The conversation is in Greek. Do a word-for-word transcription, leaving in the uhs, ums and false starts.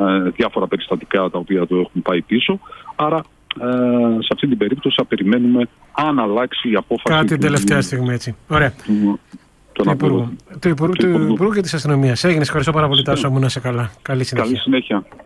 ε, διάφορα περιστατικά τα οποία το έχουν πάει πίσω. Άρα ε, σε αυτή την περίπτωση θα περιμένουμε αν αλλάξει η απόφαση. Κάτι την τελευταία του, στιγμή έτσι. Ωραία. Του, του Υπουργού, του Υπουργού, του Υπουργού και της Αστυνομίας. Έγινες, ευχαριστώ πάρα πολύ Τάσο μου, να είσαι καλά. Καλή συνέχεια. Καλή συνέχεια.